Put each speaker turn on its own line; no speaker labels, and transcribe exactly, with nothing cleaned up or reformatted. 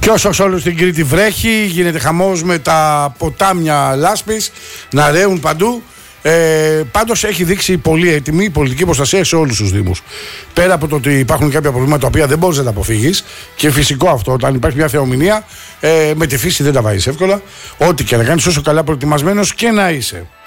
Και όσο σε όλου στην Κρήτη βρέχει, γίνεται χαμός με τα ποτάμια λάσπης να ρέουν παντού. Ε, πάντως έχει δείξει πολύ έτοιμη η πολιτική προστασία σε όλους τους Δήμους. Πέρα από το ότι υπάρχουν κάποια προβλήματα τα οποία δεν μπορείς να τα αποφύγεις, και φυσικό αυτό, όταν υπάρχει μια θεομηνία, ε, με τη φύση δεν τα βάζεις εύκολα. Ό,τι και να κάνεις, όσο καλά προετοιμασμένος και να είσαι.